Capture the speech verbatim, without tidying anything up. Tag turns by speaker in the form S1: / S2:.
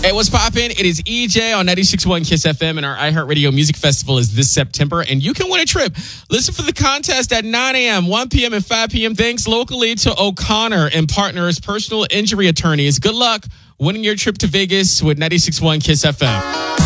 S1: Hey, what's poppin'? It is E J on ninety-six point one Kiss F M, and our iHeartRadio Music Festival is this September, and you can win a trip. Listen for the contest at nine a.m., one p.m., and five p.m. Thanks locally to O'Connor and Partners Personal Injury Attorneys. Good luck winning your trip to Vegas with ninety-six point one Kiss F M.